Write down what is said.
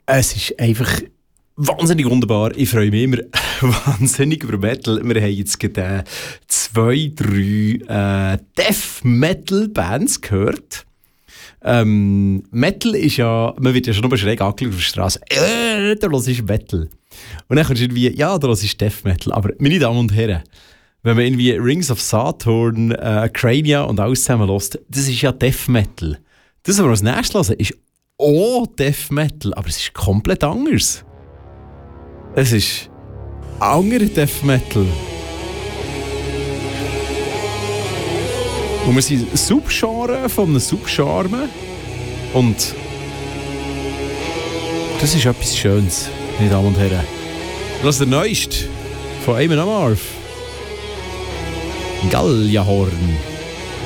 Es ist einfach wahnsinnig wunderbar. Ich freue mich immer wahnsinnig über Metal. Wir haben jetzt gerade 2, 3 Death-Metal-Bands gehört. Metal ist ja, man wird ja schon nur schräg angeschaut auf der Straße. Da hörst du Metal. Und dann kommst du irgendwie, ja, da hörst du Death Metal. Aber meine Damen und Herren, wenn man irgendwie Rings of Saturn, Crania und alles zusammen hört, das ist ja Death Metal. Das, was wir als nächstes hören, ist auch Death Metal, aber es ist komplett anders. Es ist anderer Death Metal. Und wir sind Subgenre von einem Subgenre. Und das ist etwas Schönes, meine Damen und Herren. Das ist der neueste von Amon Amarth. Galliahorn.